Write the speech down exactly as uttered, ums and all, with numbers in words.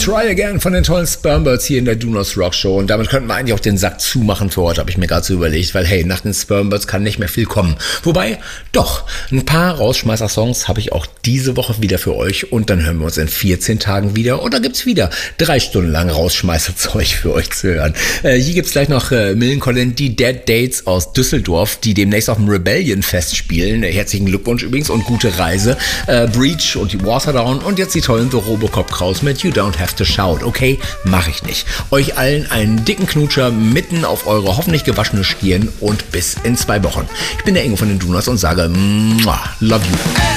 Try Again von den tollen Spermbirds hier in der Do Not Rock Show. Und damit könnten wir eigentlich auch den Sack zumachen für heute, habe ich mir gerade so überlegt, weil hey, nach den Spermbirds kann nicht mehr viel kommen. Wobei, doch, ein paar Rausschmeißer-Songs habe ich auch diese Woche wieder für euch und dann hören wir uns in vierzehn Tagen wieder und da gibt's wieder drei Stunden lang Rausschmeißerzeug für euch zu hören. Äh, hier gibt's gleich noch äh, Millencolin, die Dead Dates aus Düsseldorf, die demnächst auf dem Rebellion Fest spielen. Äh, herzlichen Glückwunsch übrigens und gute Reise. Äh, Breach und die Waterdown und jetzt die tollen The Robocop Kraus mit You Don't Have to Shout. Okay, mache ich nicht. Euch allen einen dicken Knutscher mitten auf eure hoffentlich gewaschene Stirn und bis in zwei Wochen. Ich bin der Ingo von den Donuts und sage, love you.